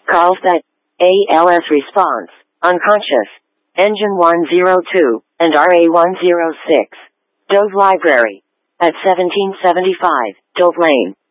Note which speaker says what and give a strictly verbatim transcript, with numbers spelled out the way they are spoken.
Speaker 1: Carlsbad, A L S response, unconscious, engine one oh two, and R A one oh six. Dove Library. At seventeen seventy-five, Dove Lane.